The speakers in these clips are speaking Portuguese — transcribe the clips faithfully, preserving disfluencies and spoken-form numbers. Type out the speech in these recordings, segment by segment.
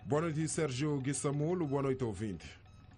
Boa noite, Sérgio Guissamulo. Boa noite, ouvinte.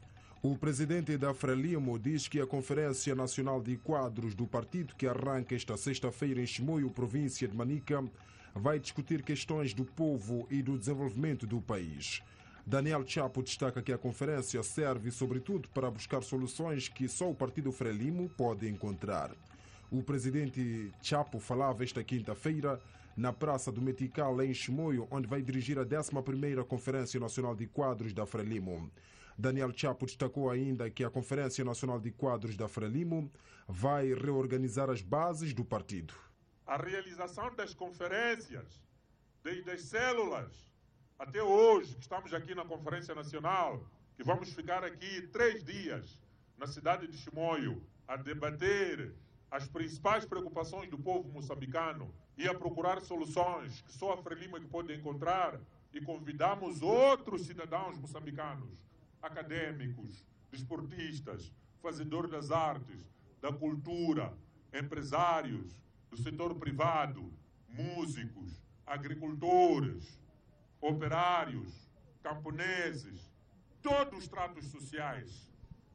O presidente da Frelimo diz que a Conferência Nacional de Quadros do partido, que arranca esta sexta-feira em Chimoio, província de Manica, vai discutir questões do povo e do desenvolvimento do país. Daniel Chapo destaca que a conferência serve, sobretudo, para buscar soluções que só o partido Frelimo pode encontrar. O presidente Chapo falava esta quinta-feira na Praça do Metical, em Chimoio, onde vai dirigir a décima primeira Conferência Nacional de Quadros da Frelimo. Daniel Chapo destacou ainda que a Conferência Nacional de Quadros da Frelimo vai reorganizar as bases do partido. A realização das conferências, desde as células até hoje, que estamos aqui na Conferência Nacional, que vamos ficar aqui três dias na cidade de Chimoio a debater as principais preocupações do povo moçambicano e a procurar soluções que só a Frelimo é que pode encontrar, e convidamos outros cidadãos moçambicanos, acadêmicos, desportistas, fazedores das artes, da cultura, empresários, do setor privado, músicos, agricultores, operários, camponeses, todos os tratos sociais.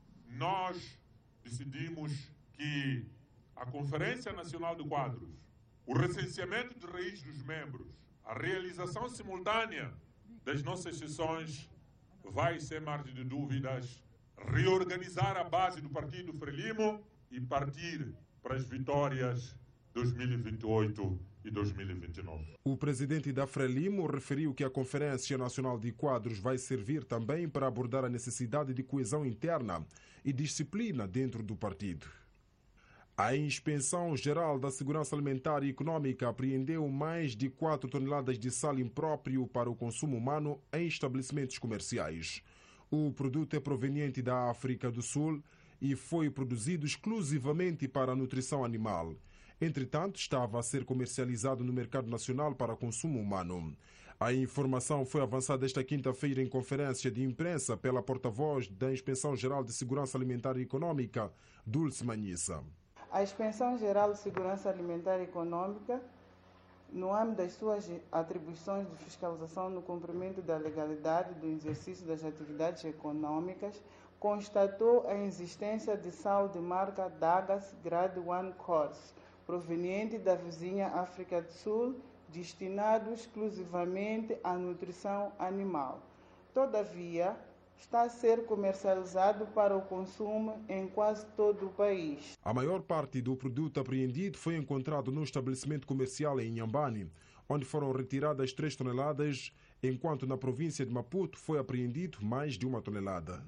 Nós decidimos que a Conferência Nacional de Quadros, o recenseamento de raiz dos membros, a realização simultânea das nossas sessões vai, sem margem de dúvidas, reorganizar a base do partido Frelimo e partir para as vitórias dois mil e vinte e oito e dois mil e vinte e nove. O presidente da Frelimo referiu que a Conferência Nacional de Quadros vai servir também para abordar a necessidade de coesão interna e disciplina dentro do partido. A Inspeção Geral da Segurança Alimentar e Econômica apreendeu mais de quatro toneladas de sal impróprio para o consumo humano em estabelecimentos comerciais. O produto é proveniente da África do Sul e foi produzido exclusivamente para a nutrição animal. Entretanto, estava a ser comercializado no mercado nacional para consumo humano. A informação foi avançada esta quinta-feira em conferência de imprensa pela porta-voz da Inspeção Geral de Segurança Alimentar e Econômica, Dulce Manhissa. A Inspeção Geral de Segurança Alimentar e Econômica, no âmbito das suas atribuições de fiscalização no cumprimento da legalidade do exercício das atividades econômicas, constatou a existência de sal de marca Dagas Grade um Course, proveniente da vizinha África do Sul, destinado exclusivamente à nutrição animal. Todavia, está a ser comercializado para o consumo em quase todo o país. A maior parte do produto apreendido foi encontrado no estabelecimento comercial em Inhambane, onde foram retiradas três toneladas, enquanto na província de Maputo foi apreendido mais de uma tonelada.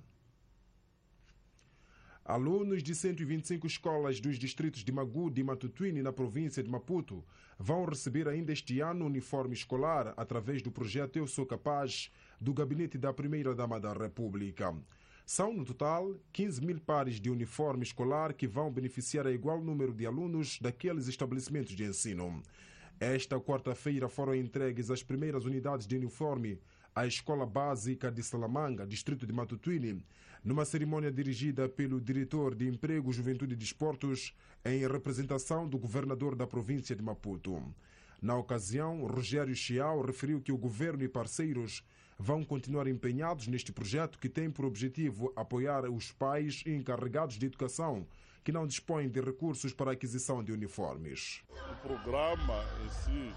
Alunos de cento e vinte e cinco escolas dos distritos de Magude e Matutuine, na província de Maputo, vão receber ainda este ano uniforme escolar através do projeto Eu Sou Capaz, do gabinete da Primeira-Dama da República. São, no total, quinze mil pares de uniforme escolar que vão beneficiar a igual número de alunos daqueles estabelecimentos de ensino. Esta quarta-feira foram entregues as primeiras unidades de uniforme à Escola Básica de Salamanga, distrito de Matutuine, numa cerimônia dirigida pelo diretor de Emprego, Juventude e Desportos, em representação do governador da província de Maputo. Na ocasião, Rogério Chiao referiu que o governo e parceiros vão continuar empenhados neste projeto que tem por objetivo apoiar os pais e encarregados de educação que não dispõem de recursos para a aquisição de uniformes. O programa em si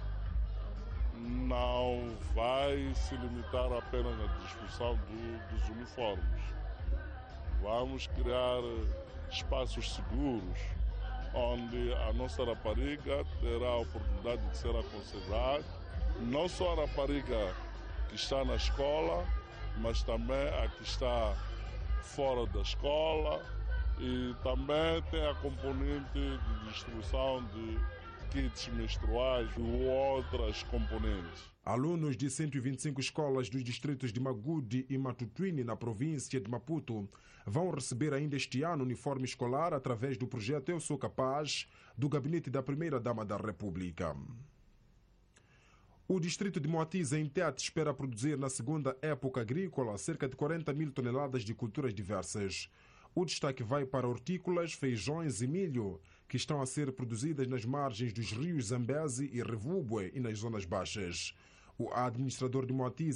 não vai se limitar apenas à distribuição do, dos uniformes. Vamos criar espaços seguros onde a nossa rapariga terá a oportunidade de ser aconselhada, não só a rapariga que está na escola, mas também a que está fora da escola, e também tem a componente de distribuição de kits menstruais e outras componentes. Alunos de cento e vinte e cinco escolas dos distritos de Magude e Matutuine, na província de Maputo, vão receber ainda este ano uniforme escolar através do projeto Eu Sou Capaz, do gabinete da Primeira-Dama da República. O distrito de Moatize, em Tete, espera produzir na segunda época agrícola cerca de quarenta mil toneladas de culturas diversas. O destaque vai para hortícolas, feijões e milho, que estão a ser produzidas nas margens dos rios Zambeze e Revubwe e nas zonas baixas. O administrador de Moatize